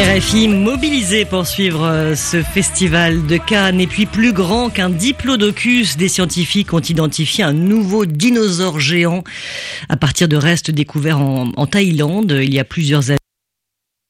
RFI mobilisé pour suivre ce festival de Cannes. Et puis plus grand qu'un diplodocus, des scientifiques ont identifié un nouveau dinosaure géant à partir de restes découverts en Thaïlande il y a plusieurs années.